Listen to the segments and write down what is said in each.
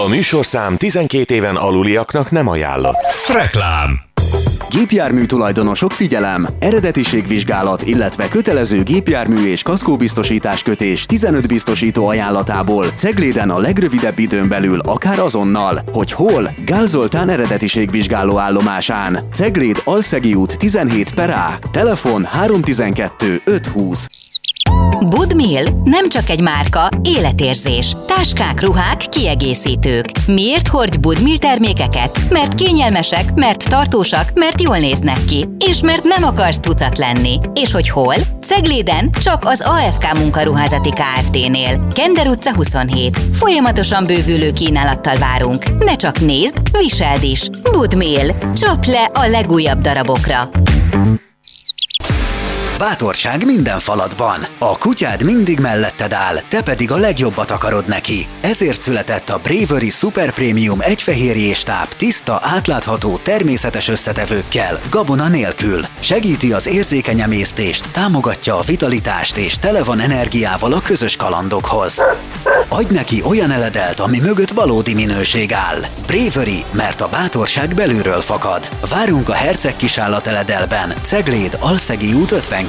műsorszám 12 éven aluliaknak nem ajánlott. Reklám. Gépjármű tulajdonosok, figyelem! Eredetiségvizsgálat, illetve kötelező gépjármű és kaszkóbiztosítás kötés 15 biztosító ajánlatából Cegléden a legrövidebb időn belül, akár azonnal. Hogy hol? Gál Zoltán eredetiségvizsgáló állomásán. Cegléd Alszegi út 17/A. Telefon 312 520. Budmil nem csak egy márka, életérzés. Táskák, ruhák, kiegészítők. Miért hordj Budmil termékeket? Mert kényelmesek, mert tartósak, mert jól néznek ki. És mert nem akarsz tucat lenni. És hogy hol? Cegléden, csak az AFK Munkaruházati Kft-nél. Kender utca 27. Folyamatosan bővülő kínálattal várunk. Ne csak nézd, viseld is. Budmil. Csapd le a legújabb darabokra. Bátorság minden falatban. A kutyád mindig melletted áll, te pedig a legjobbat akarod neki. Ezért született a Bravery Super Premium egyfehérjéstáb tiszta, átlátható, természetes összetevőkkel, gabona nélkül. Segíti az érzékeny emésztést, támogatja a vitalitást és tele van energiával a közös kalandokhoz. Adj neki olyan eledelt, ami mögött valódi minőség áll. Bravery, mert a bátorság belülről fakad. Várunk a Herceg Kisállat Eledelben, Cegléd Alszegi út 59.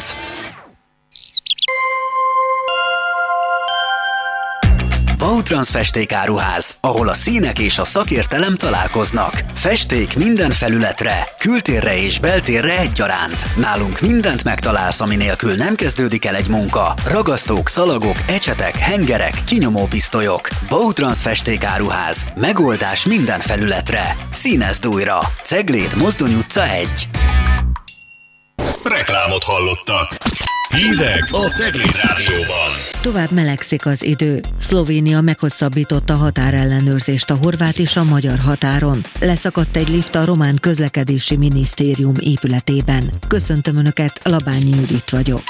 Bautrans festékáruház, ahol a színek és a szakértelem találkoznak. Festék minden felületre, kültérre és beltérre egyaránt. Nálunk mindent megtalálsz, ami nélkül nem kezdődik el egy munka. Ragasztók, szalagok, ecsetek, hengerek, kinyomópisztolyok. Bautrans festékáruház. Megoldás minden felületre. Színezd újra. Cegléd Mozdony utca 1. Reklámot hallottak. Hírek a Cegléd Rádióban. Tovább melegszik az idő. Szlovénia meghosszabbította határellenőrzést a horvát és a magyar határon. Leszakadt egy lift a román közlekedési minisztérium épületében. Köszöntöm Önöket, Labányi Judit vagyok.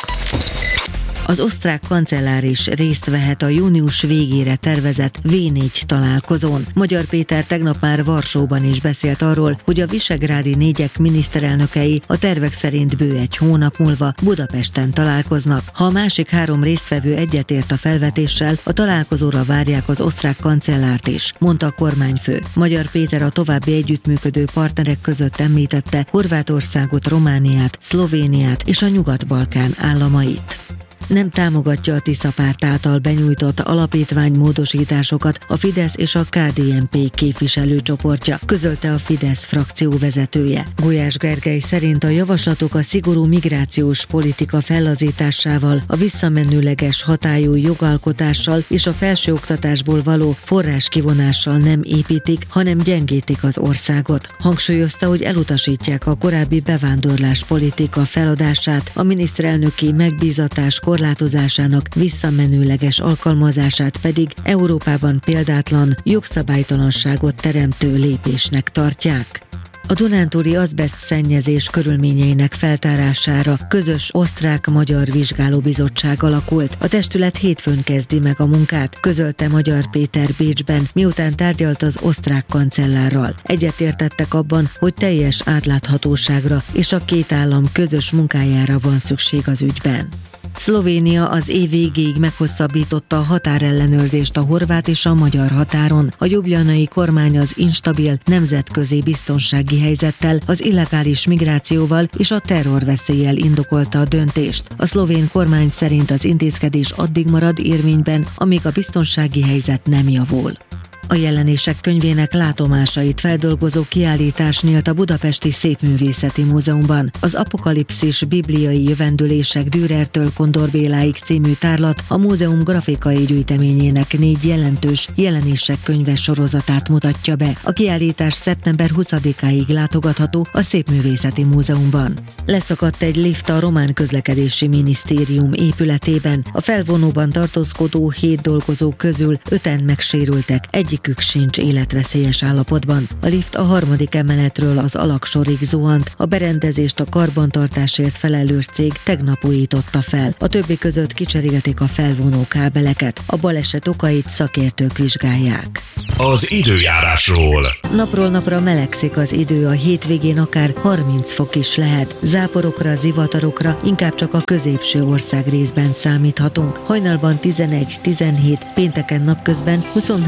Az osztrák kancellár is részt vehet a június végére tervezett V4 találkozón. Magyar Péter tegnap már Varsóban is beszélt arról, hogy a visegrádi négyek miniszterelnökei a tervek szerint bő egy hónap múlva Budapesten találkoznak. Ha a másik három résztvevő egyetért a felvetéssel, a találkozóra várják az osztrák kancellárt is, mondta a kormányfő. Magyar Péter a további együttműködő partnerek között említette Horvátországot, Romániát, Szlovéniát és a Nyugat-Balkán államait. Nem támogatja a Tisza párt által benyújtott alapítványmódosításokat a Fidesz és a KDNP képviselőcsoportja, közölte a Fidesz frakció vezetője. Gulyás Gergely szerint a javaslatok a szigorú migrációs politika fellazításával, a visszamenőleges hatályú jogalkotással és a felsőoktatásból való forráskivonással nem építik, hanem gyengítik az országot. Hangsúlyozta, hogy elutasítják a korábbi bevándorláspolitika feladását, a miniszterelnöki megbízatás korlátozásának visszamenőleges alkalmazását pedig Európában példátlan, jogszabálytalanságot teremtő lépésnek tartják. A dunántúli azbeszt szennyezés körülményeinek feltárására közös osztrák-magyar vizsgálóbizottság alakult. A testület hétfőn kezdi meg a munkát, közölte Magyar Péter Bécsben, miután tárgyalt az osztrák kancellárral. Egyetértettek abban, hogy teljes átláthatóságra és a két állam közös munkájára van szükség az ügyben. Szlovénia az év végéig meghosszabbította a határellenőrzést a horvát és a magyar határon. A ljubljanai kormány az instabil nemzetközi biztonsági helyzettel, az illegális migrációval és a terrorveszéllyel indokolta a döntést. A szlovén kormány szerint az intézkedés addig marad érvényben, amíg a biztonsági helyzet nem javul. A jelenések könyvének látomásait feldolgozó kiállítás nyílt a Budapesti Szépművészeti Múzeumban. Az Apokalipszis bibliai jövendőlések Dürertől Kondor Béláig című tárlat a múzeum grafikai gyűjteményének 4 jelentős jelenések könyves sorozatát mutatja be. A kiállítás szeptember 20-áig látogatható a Szépművészeti Múzeumban. Leszakadt egy lift a román közlekedési minisztérium épületében. A felvonóban tartózkodó 7 dolgozó közül 5-en megsérültek, egyikük sincs életveszélyes állapotban. A lift a 3. emeletről az alagsorig zuhant, a berendezést a karbantartásért felelős cég tegnap újította fel. A többi között kicserélték a felvonó kábeleket. A baleset okait szakértők vizsgálják. Az időjárásról. Napról napra melegszik az idő, a hétvégén akár 30 fok is lehet. Záporokra, zivatarokra inkább csak a középső ország részben számíthatunk. Hajnalban 11-17, pénteken napközben 23-24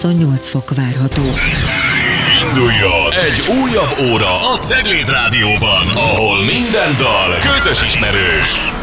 28 fok várható. Induljon egy újabb óra a Cegléd Rádióban, ahol minden dal közös ismerős.